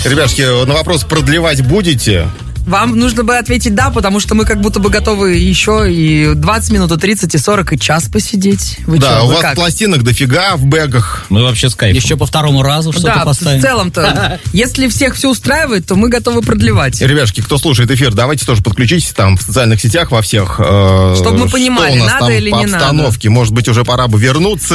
Ребятушки, на вопрос, продлевать будете? Вам нужно бы ответить «да», потому что мы как будто бы готовы еще и 20 минут, и 30, и 40, и час посидеть. Вы да, что, у вы вас как? пластинок дофига в бэгах. Мы вообще с кайфом. Еще по второму разу что-то поставим. В целом-то, если всех все устраивает, то мы готовы продлевать. Ребятушки, кто слушает эфир, давайте тоже подключитесь там в социальных сетях во всех. Чтобы мы понимали, что у нас надо там или по не надо. обстановке. Может быть, уже пора бы вернуться